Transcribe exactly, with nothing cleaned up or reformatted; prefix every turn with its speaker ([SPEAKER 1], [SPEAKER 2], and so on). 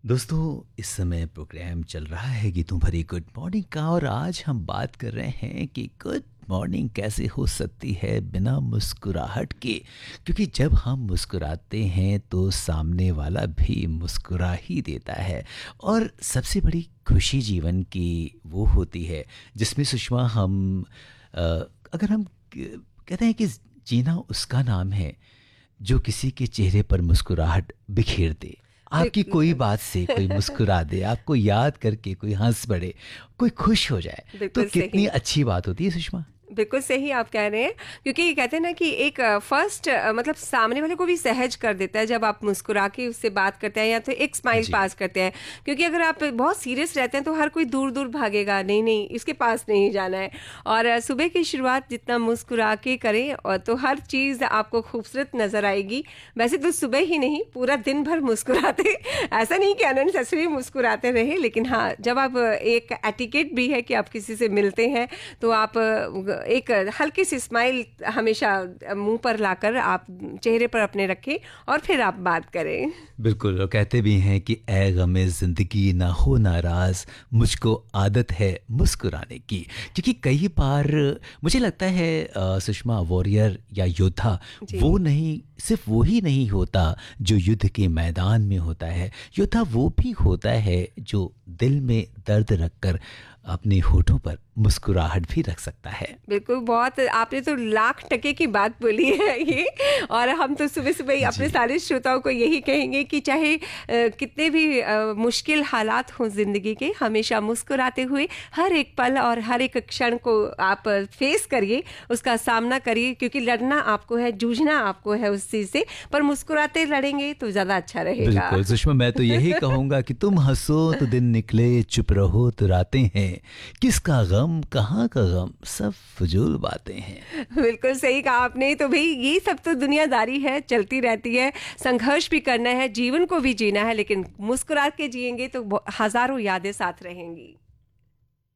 [SPEAKER 1] दोस्तों, इस समय प्रोग्राम चल रहा है गीतों भरी गुड मॉर्निंग का और आज हम बात कर रहे हैं कि गुड मॉर्निंग कैसे हो सकती है बिना मुस्कुराहट के। क्योंकि जब हम मुस्कुराते हैं तो सामने वाला भी मुस्कुरा ही देता है और सबसे बड़ी खुशी जीवन की वो होती है जिसमें सुषमा हम अ, अगर हम क- कहते हैं कि जीना उसका नाम है जो किसी के चेहरे पर मुस्कुराहट बिखेर दे। आपकी कोई
[SPEAKER 2] बिल्कुल,
[SPEAKER 1] बात से कोई मुस्कुरा दे, आपको याद करके कोई हंस पड़े, कोई खुश हो जाए, तो
[SPEAKER 2] बिल्कुल
[SPEAKER 1] कितनी
[SPEAKER 2] सही।
[SPEAKER 1] अच्छी बात होती है सुषमा।
[SPEAKER 2] बिल्कुल सही आप कह रहे हैं, क्योंकि ये कहते हैं ना कि एक फर्स्ट मतलब सामने वाले को भी सहज कर देता है जब आप मुस्कुरा के उससे बात करते हैं या तो एक स्माइल
[SPEAKER 1] जी।
[SPEAKER 2] पास करते हैं। क्योंकि अगर आप बहुत सीरियस रहते हैं तो हर कोई दूर दूर भागेगा, नहीं नहीं इसके पास नहीं जाना है। और अ, सुबह की शुरुआत जितना मुस्कुरा के करें और तो हर चीज़ आपको खूबसूरत नजर आएगी। वैसे तो सुबह ही नहीं, पूरा दिन भर मुस्कुराते ऐसा नहीं कि अननेसेसरी मुस्कुराते रहे, लेकिन हाँ, जब आप एक एटिकेट भी है कि आप किसी से मिलते हैं तो आप एक हल्की सी स्माइल हमेशा मुंह पर लाकर आप चेहरे पर अपने रखें और फिर आप बात करें।
[SPEAKER 1] बिल्कुल, वो कहते भी हैं कि ऐ गमे ज़िंदगी ना हो नाराज़, मुझको आदत है मुस्कुराने की। क्योंकि कई बार मुझे लगता है अ, सुषमा, वॉरियर या योद्धा
[SPEAKER 2] जी।
[SPEAKER 1] वो नहीं, सिर्फ वो ही नहीं होता जो युद्ध के मैदान में होता है। योद्धा वो भी होता है जो दिल में दर्द रखकर अपने होठों पर मुस्कुराहट भी रख सकता है।
[SPEAKER 2] बिल्कुल, बहुत आपने तो लाख टके की बात बोली है ये। और हम तो सुबह सुबह ही अपने
[SPEAKER 1] जी।
[SPEAKER 2] सारे श्रोताओं को यही कहेंगे कि चाहे अ, कितने भी अ, मुश्किल हालात हों जिंदगी के, हमेशा मुस्कुराते हुए हर एक पल और हर एक क्षण को आप फेस करिए, उसका सामना करिए। क्योंकि लड़ना आपको है, जूझना आपको है उस चीज से, पर मुस्कुराते लड़ेंगे तो ज्यादा अच्छा रहेगा।
[SPEAKER 1] बिल्कुल सुषमा, मैं तो यही कहूंगा कि तुम हंसो तो दिन निकले, चुप रहो तो रातें हैं, किसका गम कहाँ का गम, सब फजूल बातें हैं।
[SPEAKER 2] बिल्कुल सही कहा आपने। तो भाई ये सब तो दुनियादारी है, चलती रहती है। संघर्ष भी करना है, जीवन को भी जीना है, लेकिन मुस्कुरा के जिएंगे तो बहु- हजारों यादें साथ रहेंगी।